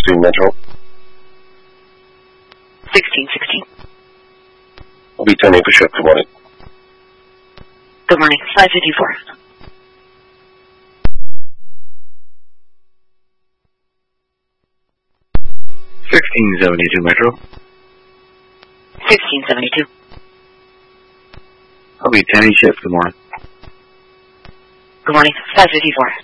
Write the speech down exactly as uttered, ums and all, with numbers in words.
sixteen Metro. sixteen sixteen. I'll be ten eight for shift. Good morning. Good morning. five fifty-four. sixteen seventy-two Metro. sixteen seventy-two. I'll be ten eight shift. Good morning. Good morning. five fifty-four.